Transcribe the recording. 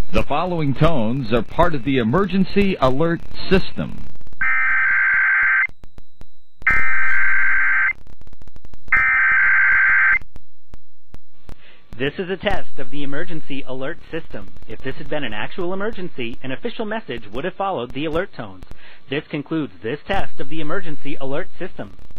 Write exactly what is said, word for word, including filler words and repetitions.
The following tones are part of the emergency alert system. This is a test of the emergency alert system. If this had been an actual emergency, an official message would have followed the alert tones. This concludes this test of the emergency alert system.